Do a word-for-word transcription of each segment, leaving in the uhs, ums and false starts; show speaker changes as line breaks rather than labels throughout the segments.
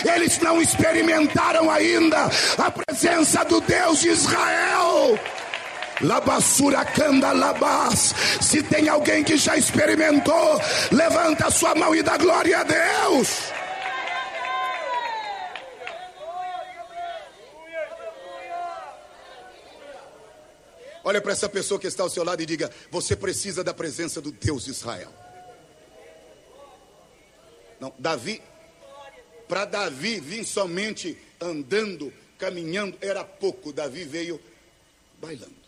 Eles não experimentaram ainda a presença do Deus de Israel. Labassura canda labás. Se tem alguém que já experimentou, levanta a sua mão e dá glória a Deus. Olha para essa pessoa que está ao seu lado e diga: você precisa da presença do Deus de Israel. Não, Davi, para Davi vir somente andando, caminhando, era pouco. Davi veio bailando.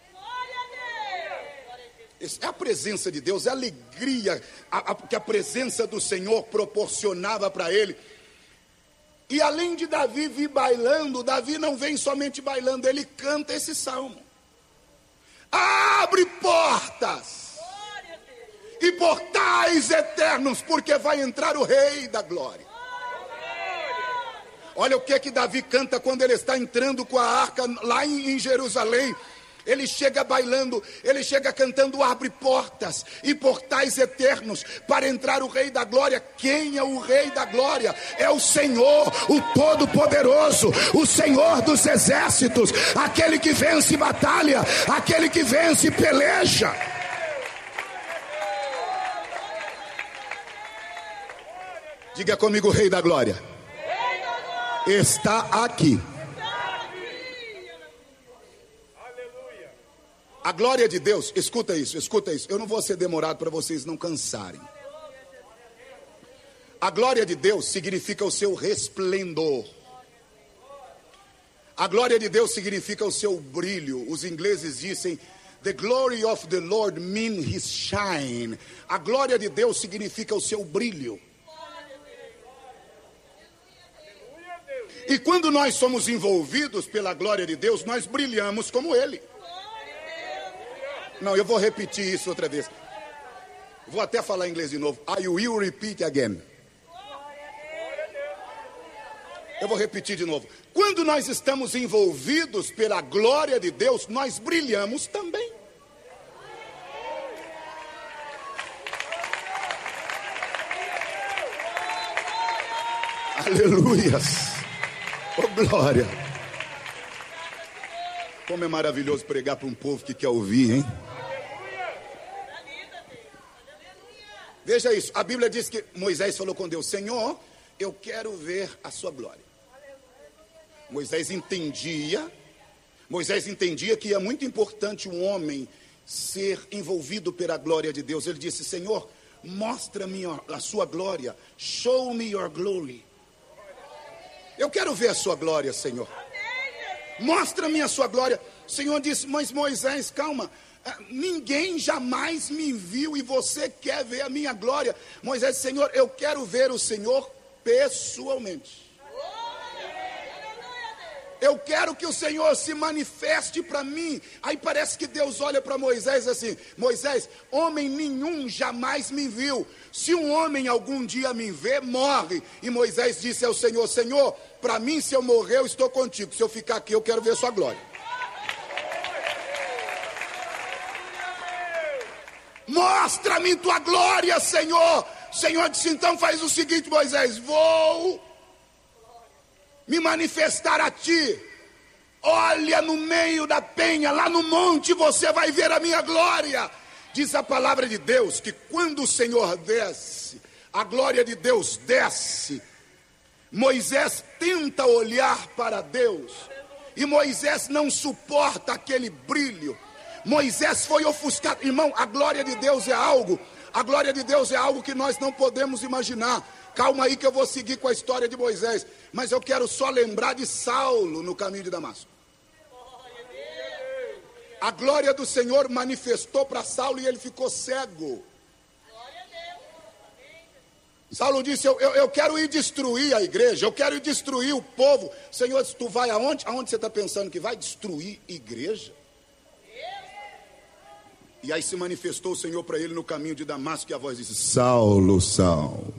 É a presença de Deus, é a alegria a, a, que a presença do Senhor proporcionava para ele. E além de Davi vir bailando, Davi não vem somente bailando, ele canta esse salmo: abre portas e portais eternos, porque vai entrar o Rei da Glória. Olha o que é que Davi canta quando ele está entrando com a arca lá em, em Jerusalém. Ele chega bailando, ele chega cantando: abre portas e portais eternos para entrar o Rei da Glória. Quem é o Rei da Glória? É o Senhor, o Todo-Poderoso, o Senhor dos Exércitos, aquele que vence batalha, aquele que vence e peleja. Diga comigo: Rei da Glória está aqui. A glória de Deus, escuta isso, escuta isso. Eu não vou ser demorado para vocês não cansarem. A glória de Deus significa o seu resplendor. A glória de Deus significa o seu brilho. Os ingleses dizem: the glory of the Lord means his shine. A glória de Deus significa o seu brilho. E quando nós somos envolvidos pela glória de Deus, nós brilhamos como Ele. Não, eu vou repetir isso outra vez. Vou até falar em inglês de novo. I will repeat again. Eu vou repetir de novo. Quando nós estamos envolvidos pela glória de Deus, nós brilhamos também. Aleluias. Oh, glória. Como é maravilhoso pregar para um povo que quer ouvir, hein? Veja isso, a Bíblia diz que Moisés falou com Deus: Senhor, eu quero ver a sua glória. Moisés entendia, Moisés entendia que é muito importante um homem ser envolvido pela glória de Deus. Ele disse: Senhor, mostra-me a sua glória, show me your glory. Eu quero ver a sua glória, Senhor. Mostra-me a sua glória. O Senhor disse: mas Moisés, calma, ninguém jamais me viu e você quer ver a minha glória. Moisés: Senhor, eu quero ver o Senhor pessoalmente. Eu quero que o Senhor se manifeste para mim. Aí parece que Deus olha para Moisés assim: Moisés, homem nenhum jamais me viu. Se um homem algum dia me vê, morre. E Moisés disse ao Senhor: Senhor, para mim, se eu morrer, eu estou contigo. Se eu ficar aqui, eu quero ver sua glória. Mostra-me tua glória, Senhor. O Senhor disse: então faz o seguinte, Moisés, vou me manifestar a ti. Olha no meio da penha, lá no monte, você vai ver a minha glória. Diz a palavra de Deus que quando o Senhor desce, a glória de Deus desce, Moisés tenta olhar para Deus e Moisés não suporta aquele brilho. Moisés foi ofuscado. Irmão, a glória de Deus é algo, a glória de Deus é algo que nós não podemos imaginar. Calma aí que eu vou seguir com a história de Moisés, mas eu quero só lembrar de Saulo no caminho de Damasco. A glória do Senhor manifestou para Saulo e ele ficou cego. Saulo disse: eu, eu, eu quero ir destruir a igreja, eu quero ir destruir o povo. Senhor disse: tu vai aonde? Aonde você está pensando que vai destruir igreja? E aí se manifestou o Senhor para ele no caminho de Damasco e a voz disse: Saulo, Saulo,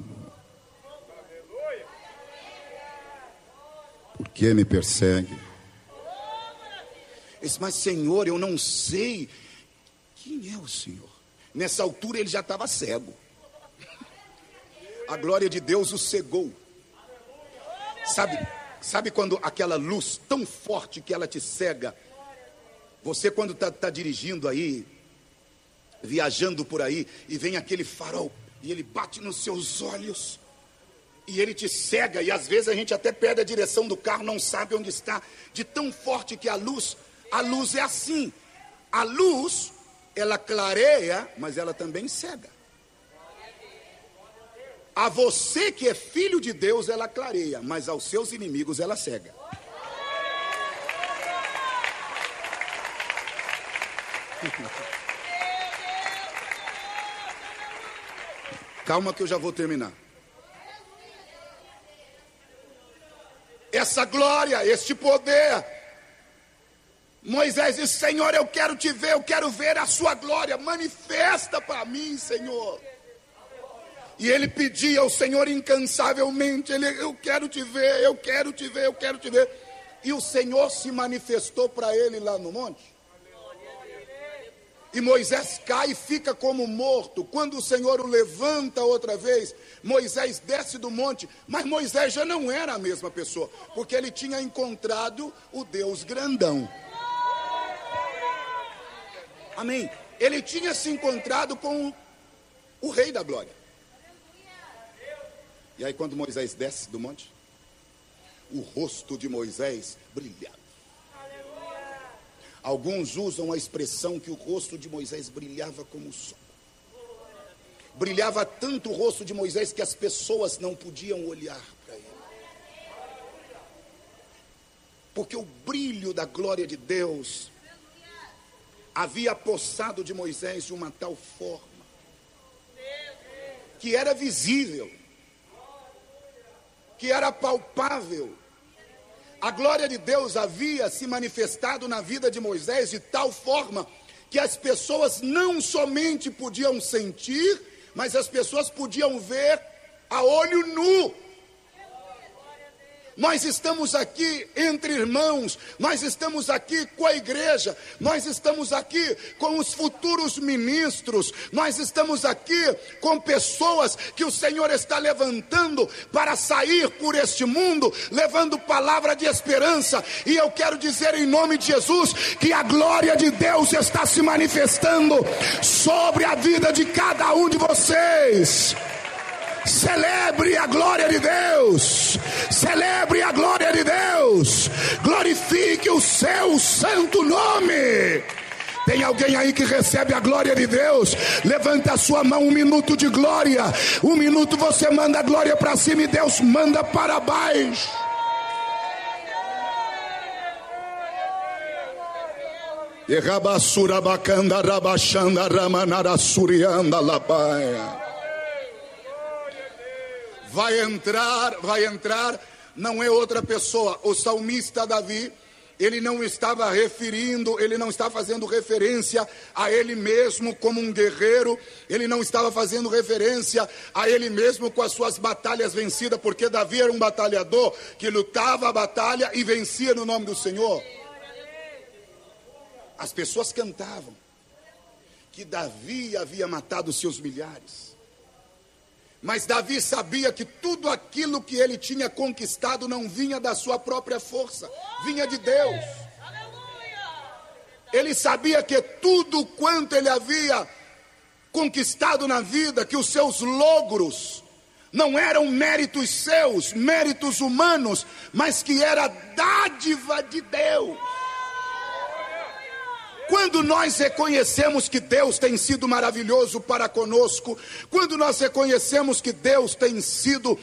por que me persegue? Ele disse: mas Senhor, eu não sei quem é o Senhor. Nessa altura ele já estava cego. A glória de Deus o cegou. Sabe, sabe quando aquela luz tão forte que ela te cega? Você quando está tá dirigindo aí, viajando por aí, e vem aquele farol, e ele bate nos seus olhos, e ele te cega, e às vezes a gente até perde a direção do carro, não sabe onde está, de tão forte que a luz, a luz é assim, a luz, ela clareia, mas ela também cega. A você que é filho de Deus, ela clareia, mas aos seus inimigos ela cega. Calma que eu já vou terminar. Essa glória, este poder, Moisés disse: Senhor, eu quero te ver, eu quero ver a sua glória, manifesta para mim, Senhor. E ele pedia ao Senhor incansavelmente, ele, eu quero te ver, eu quero te ver, eu quero te ver. E o Senhor se manifestou para ele lá no monte. E Moisés cai e fica como morto. Quando o Senhor o levanta outra vez, Moisés desce do monte. Mas Moisés já não era a mesma pessoa, porque ele tinha encontrado o Deus grandão. Amém? Ele tinha se encontrado com o Rei da Glória. E aí quando Moisés desce do monte, o rosto de Moisés brilhava. Alguns usam a expressão que o rosto de Moisés brilhava como o sol. Brilhava tanto o rosto de Moisés que as pessoas não podiam olhar para ele. Porque o brilho da glória de Deus havia apossado de Moisés de uma tal forma que era visível, que era palpável. A glória de Deus havia se manifestado na vida de Moisés de tal forma que as pessoas não somente podiam sentir, mas as pessoas podiam ver a olho nu. Nós estamos aqui entre irmãos, nós estamos aqui com a igreja, nós estamos aqui com os futuros ministros, nós estamos aqui com pessoas que o Senhor está levantando para sair por este mundo, levando palavra de esperança. E eu quero dizer em nome de Jesus que a glória de Deus está se manifestando sobre a vida de cada um de vocês. Celebre a glória de Deus, celebre a glória de Deus, glorifique o seu santo nome. Tem alguém aí que recebe a glória de Deus? Levanta a sua mão, um minuto de glória. Um minuto você manda a glória para cima e Deus manda para baixo. E rabassura bacanda rabachanda ramanara surianda labaia. Vai entrar, vai entrar, não é outra pessoa. O salmista Davi, ele não estava referindo, ele não estava fazendo referência a ele mesmo como um guerreiro, ele não estava fazendo referência a ele mesmo com as suas batalhas vencidas, porque Davi era um batalhador que lutava a batalha e vencia no nome do Senhor. As pessoas cantavam que Davi havia matado seus milhares. Mas Davi sabia que tudo aquilo que ele tinha conquistado não vinha da sua própria força, vinha de Deus. Ele sabia que tudo quanto ele havia conquistado na vida, que os seus logros não eram méritos seus, méritos humanos, mas que era dádiva de Deus. Quando nós reconhecemos que Deus tem sido maravilhoso para conosco, quando nós reconhecemos que Deus tem sido